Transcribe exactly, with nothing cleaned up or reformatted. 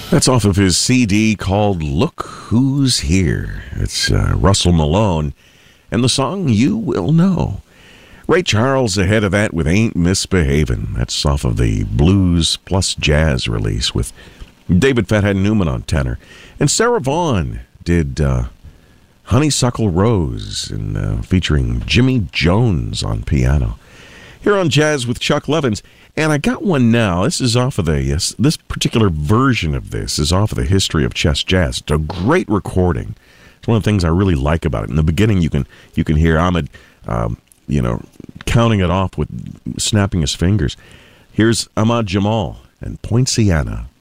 That's off of his C D called Look Who's Here. It's uh, Russell Malone, and the song You Will Know. Ray Charles ahead of that with Ain't Misbehavin'. That's off of the Blues Plus Jazz release with David Fathead Newman on tenor. And Sarah Vaughan did uh, Honeysuckle Rose, and uh, featuring Jimmy Jones on piano. Here on Jazz with Chuck Levins. And I got one now. This is off of the, yes, this particular version of this is off of the History of Chess Jazz. It's a great recording. It's one of the things I really like about it. In the beginning, you can you can hear Ahmed, um, you know, counting it off with snapping his fingers. Here's Ahmad Jamal and Poinciana.